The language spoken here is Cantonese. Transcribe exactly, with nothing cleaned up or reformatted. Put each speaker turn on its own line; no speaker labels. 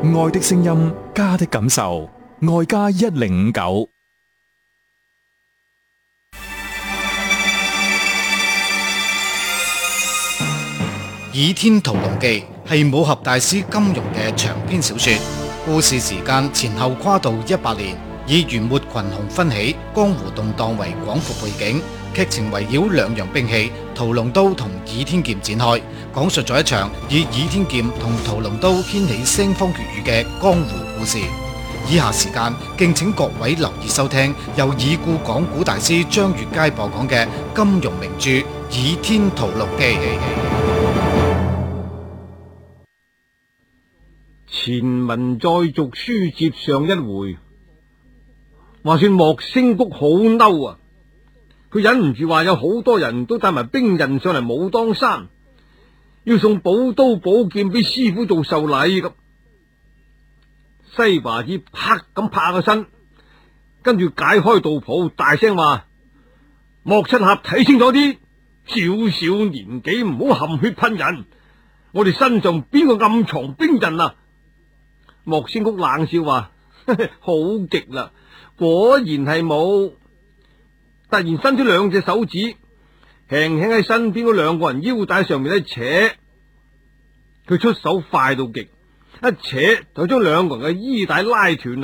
愛的聲音，家的感受，愛家一零五九。
《倚天屠龍記》係武俠大師金庸嘅長篇小說，故事時間前後跨度一百年，以元末群雄紛起、江湖動盪為廣闊背景，劇情圍繞兩樣兵器屠龍刀同倚天劍展開，講述咗一場以倚天劍同屠龍刀掀起腥風血雨嘅江湖故事。以下時間敬請各位留意收聽由已故講古大師張月佳播講嘅金庸名著《倚天屠龍記》。
前文再續，書接上一回。話說莫星谷好嬲啊，佢忍唔住話有好多人都帶埋兵刃上嚟武當山，要送寶刀寶劍俾師傅做壽禮咁。西華子啪咁拍個身，跟住解開道袍，大聲話：莫七俠睇清楚啲，小小年紀唔好含血噴人，我哋身上邊個暗藏兵刃啊？莫仙谷冷笑話：好極啦，果然係冇。突然伸出兩隻手指，輕輕喺身邊嗰兩個人腰帶上面一扯，佢出手快到極，一扯就將兩個人嘅衣帶拉斷啦。